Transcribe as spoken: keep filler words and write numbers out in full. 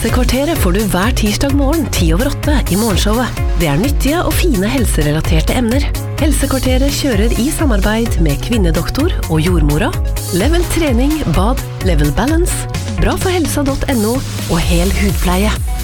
Helsekvarteret får du hver tirsdag morgen ti over åtte i morgenshowet. Det er nyttige og fine helserelaterte emner. Helsekvarteret kjører i samarbeid med Kvinnedoktor og Jordmora, Level Trening, Bad, Level Balance, bra for helsa punktum no og hel hudpleie.